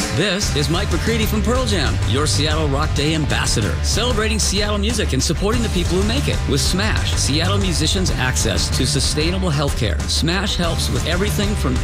This is Mike McCready from Pearl Jam, your Seattle Rock Day ambassador, celebrating Seattle music and supporting the people who make it. With SMASH, Seattle musicians' access to sustainable health care. SMASH helps with everything from